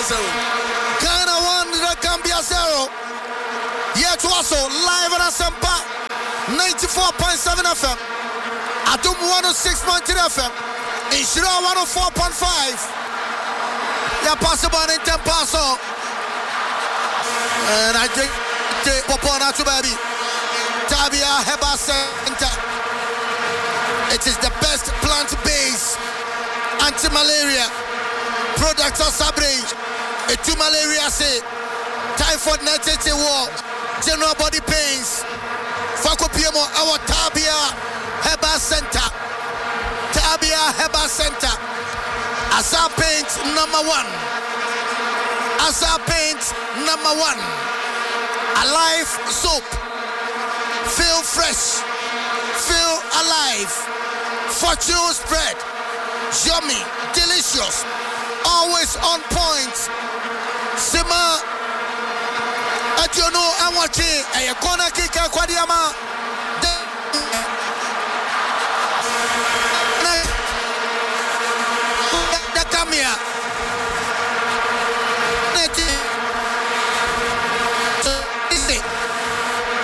0. Ghana 1, the Gambia 0. Yet also live on Asampa 94.7 FM. Adum 106.3 FM. Inshira 104.5. Ya possible in Tempaso. And I think Popona to baby. Tabia Heba Center. It is the best plant-based anti-malaria product of Sabre. To malaria say typhoid netete war, general body pains. Fakopiemo our Tabia Heba Center. Tabia Heba Center. Asa paint number 1. Asa paint number 1. Alive soap. Feel fresh. Feel alive. Fortune spread. Yummy. Delicious. Always on point. Sima. Adiono Awachi. Ayakona Kika Kwadiama. The Kamia.